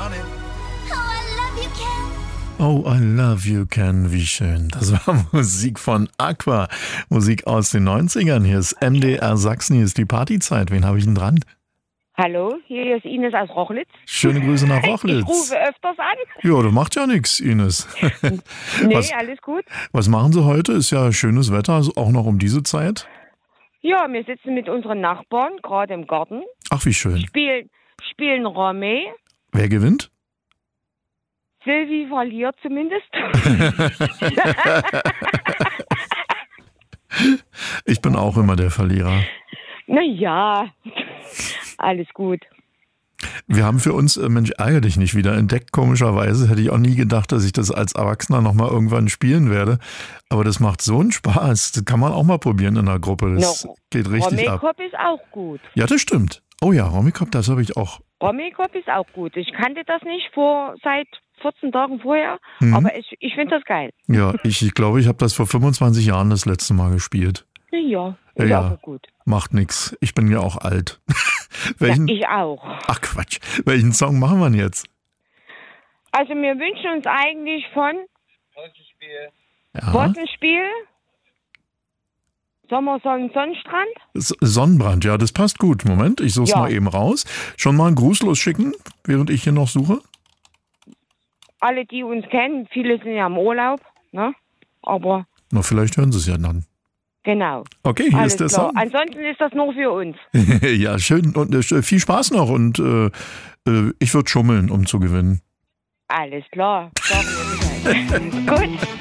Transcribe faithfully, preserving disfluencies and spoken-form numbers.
Oh, I love you, Ken. Wie schön. Das war Musik von Aqua. Musik aus den neunzigern. Hier ist M D R Sachsen. Hier ist die Partyzeit. Wen habe ich denn dran? Hallo, hier ist Ines aus Rochlitz. Schöne Grüße nach Rochlitz. Ich rufe öfters an. Ja, das macht ja nichts, Ines. Nee, was, alles gut. Was machen Sie heute? Ist ja schönes Wetter, also auch noch um diese Zeit. Ja, wir sitzen mit unseren Nachbarn gerade im Garten. Ach, wie schön. Spielen, spielen Ramee. Wer gewinnt? Sylvie verliert zumindest. Ich bin auch immer der Verlierer. Na ja, alles gut. Wir haben für uns, äh, Mensch, ärgere dich nicht, wieder entdeckt. Komischerweise hätte ich auch nie gedacht, dass ich das als Erwachsener nochmal irgendwann spielen werde. Aber das macht so einen Spaß. Das kann man auch mal probieren in einer Gruppe. Das no, geht richtig ab. Romikop ist auch gut. Ja, das stimmt. Oh ja, Romikop, das habe ich auch. Romikop ist auch gut. Ich kannte das nicht vor seit vierzehn Tagen vorher, Mhm. aber ich, ich finde das geil. Ja, ich, ich glaube, ich habe das vor fünfundzwanzig Jahren das letzte Mal gespielt. Ja, ist Ja, auch gut. macht nix. Ich bin ja auch alt. Welchen, Ja, ich auch. Ach Quatsch. Welchen Song machen wir denn jetzt? Also wir wünschen uns eigentlich von Ja. Bossenspiel, sollen wir sagen Sonnenstrand? S- Sonnenbrand, ja, das passt gut. Moment, ich suche es Ja. mal eben raus. Schon mal einen Gruß losschicken, während ich hier noch suche? Alle, die uns kennen, viele sind ja im Urlaub, ne? Aber Na, vielleicht hören Sie es ja dann. genau. Okay, hier Alles ist der klar. Song. Ansonsten ist das nur für uns. Ja, schön und äh, viel Spaß noch und äh, äh, ich würde schummeln, um zu gewinnen. Alles klar. Sagen wir Bescheid. Gut.